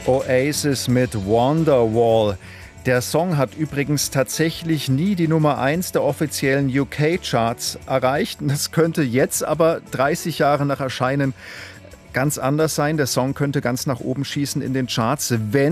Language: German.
Oasis mit Wonderwall. Der Song hat übrigens tatsächlich nie die Nummer 1 der offiziellen UK-Charts erreicht. Das könnte jetzt aber 30 Jahre nach Erscheinen ganz anders sein. Der Song könnte ganz nach oben schießen in den Charts, wenn